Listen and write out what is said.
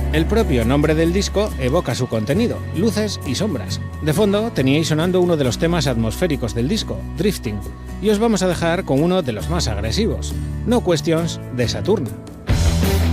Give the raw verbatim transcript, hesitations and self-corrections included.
El propio nombre del disco evoca su contenido, luces y sombras. De fondo teníais sonando uno de los temas atmosféricos del disco, Drifting, y os vamos a dejar con uno de los más agresivos, No Questions de Saturn.